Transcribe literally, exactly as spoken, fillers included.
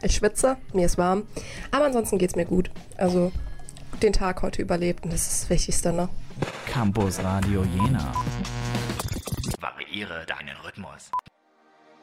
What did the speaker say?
Ich schwitze, mir ist warm, aber ansonsten geht's mir gut. Also den Tag heute überlebt und das ist das Wichtigste, ne? Campus Radio Jena. Variiere deinen Rhythmus.